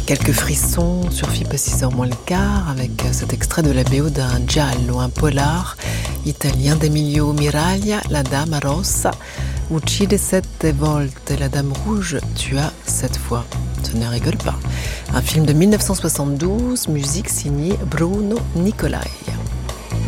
Quelques frissons sur FIP 6h moins le quart avec cet extrait de la BO d'un giallo, un polar italien d'Emilio Miraglia, La Dama Rossa, uccide 7 volte, La Dame Rouge tua 7 fois. Ce ne rigole pas. Un film de 1972, musique signée Bruno Nicolai.